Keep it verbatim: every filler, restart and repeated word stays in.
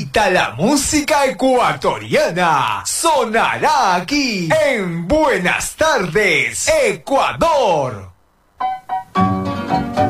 favorita, la música ecuatoriana, sonará aquí en Buenas Tardes, Ecuador.